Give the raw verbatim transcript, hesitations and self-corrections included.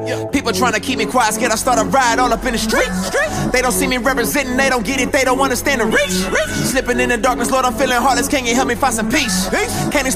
People trying to keep me quiet, scared I start a riot all up in the street. They don't see me representing, they don't get it, they don't understand the reach. Slipping in the darkness, Lord, I'm feeling heartless. Can you help me find some peace? Can't